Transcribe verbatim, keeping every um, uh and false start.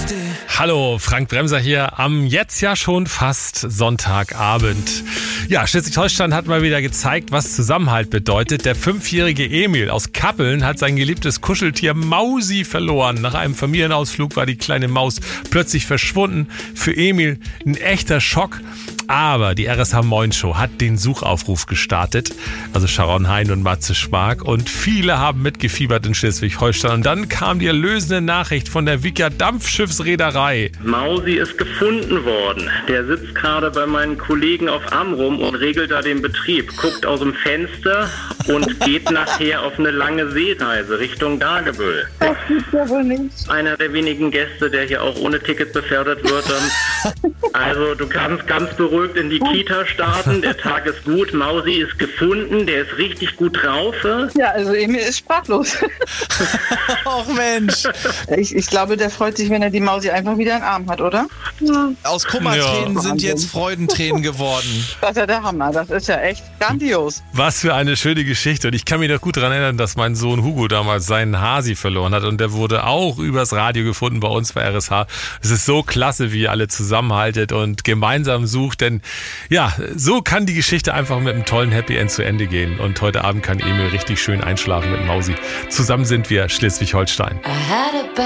Hallo, Frank Bremser hier am jetzt ja schon fast Sonntagabend. Ja, Schleswig-Holstein hat mal wieder gezeigt, was Zusammenhalt bedeutet. Der fünfjährige Emil aus Kappeln hat sein geliebtes Kuscheltier Mausi verloren. Nach einem Familienausflug war die kleine Maus plötzlich verschwunden. Für Emil ein echter Schock. Aber die R S H Moin Show hat den Suchaufruf gestartet. Also Sharon Hein und Matze Schmark. Und viele haben mitgefiebert in Schleswig-Holstein. Und dann kam die erlösende Nachricht von der Wikia Dampfschiffsreederei. Mausi ist gefunden worden. Der sitzt gerade bei meinen Kollegen auf Amrum und regelt da den Betrieb. Guckt aus dem Fenster und geht nachher auf eine lange Seereise Richtung Dagebüll. Das gibt's ja wohl nicht. Einer der wenigen Gäste, der hier auch ohne Ticket befördert wird. Also du kannst ganz beruhigt in die Kita starten. Der Tag ist gut. Mausi ist gefunden. Der ist richtig gut drauf. Ja, also Emil ist sprachlos. Och Mensch. Ich, ich glaube, der freut sich, wenn er die Mausi einfach wieder in den Arm hat, oder? Ja. Aus Kummertränen Ja. sind jetzt Freudentränen geworden. Das ist ja der Hammer. Das ist ja echt grandios. Was für eine schöne Geschichte. Und ich kann mich noch gut daran erinnern, dass mein Sohn Hugo damals seinen Hasi verloren hat. Und der wurde auch übers Radio gefunden bei uns bei R S H. Es ist so klasse, wie ihr alle zusammenhaltet und gemeinsam sucht. Denn ja, so kann die Geschichte einfach mit einem tollen Happy End zu Ende gehen. Und heute Abend kann Emil richtig schön einschlafen mit Mausi. Zusammen sind wir Schleswig-Holstein.